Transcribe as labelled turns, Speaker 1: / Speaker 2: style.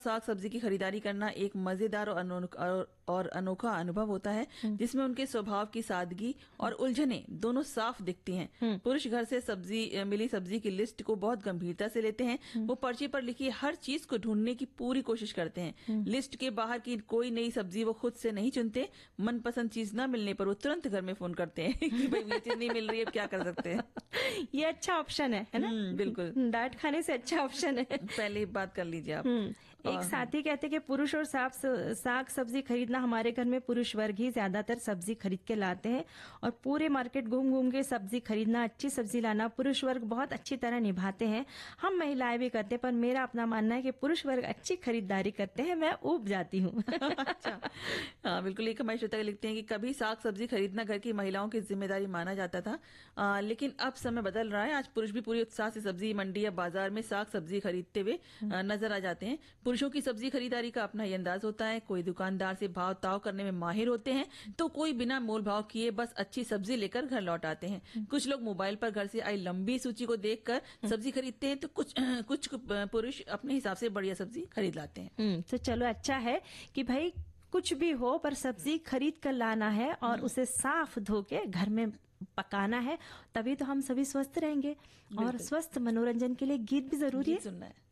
Speaker 1: साग सब्जी की खरीदारी करना एक मजेदार और अनोखा अनुभव होता है, जिसमें उनके स्वभाव की सादगी और उलझने दोनों साफ दिखती हैं। पुरुष घर से मिली सब्जी की लिस्ट को बहुत गंभीरता से लेते हैं। वो पर्ची पर लिखी हर चीज को ढूंढने की पूरी कोशिश करते हैं। लिस्ट के बाहर की कोई नई सब्जी वो खुद से नहीं चुनते। मनपसंद चीज न मिलने पर वो तुरंत घर में फोन करते हैं कि भाई ये चीज नहीं मिल रही है, अब क्या कर सकते हैं।
Speaker 2: ये अच्छा ऑप्शन है ना?
Speaker 1: बिल्कुल,
Speaker 2: डांट खाने से अच्छा ऑप्शन है।
Speaker 1: पहले बात कर लीजिए आप।
Speaker 2: एक साथी कहते कि पुरुष और साग सब्जी खरीदना, हमारे घर में पुरुष वर्ग ही ज्यादातर सब्जी खरीद के लाते हैं और पूरे मार्केट घूम घूम के सब्जी खरीदना, अच्छी सब्जी लाना पुरुष वर्ग बहुत अच्छी तरह निभाते हैं। हम महिलाएं भी करते हैं, पर मेरा अपना मानना है कि पुरुष वर्ग अच्छी खरीदारी करते हैं, मैं ऊब जाती हूँ।
Speaker 1: अच्छा, हाँ बिल्कुल। एक हमारे श्रोता लिखते हैं कि कभी साग सब्जी खरीदना घर की महिलाओं की जिम्मेदारी माना जाता था, लेकिन अब समय बदल रहा है। आज पुरुष भी पूरी उत्साह से सब्जी मंडी या बाजार में साग सब्जी खरीदते हुए नजर आ जाते हैं। पुरुषों की सब्जी खरीदारी का अपना ही अंदाज होता है। कोई दुकानदार से भाव ताव करने में माहिर होते हैं, तो कोई बिना मोल भाव किए बस अच्छी सब्जी लेकर घर लौट आते हैं। कुछ लोग मोबाइल पर घर से आई लंबी सूची को देखकर सब्जी खरीदते हैं, तो कुछ पुरुष अपने हिसाब से बढ़िया सब्जी खरीद लाते हैं।
Speaker 2: तो चलो, अच्छा है कि भाई कुछ भी हो पर सब्जी खरीद कर लाना है और उसे साफ धो के घर में पकाना है, तभी तो हम सभी स्वस्थ रहेंगे। और स्वस्थ मनोरंजन के लिए गीत भी जरूरी है।
Speaker 1: सुनना है।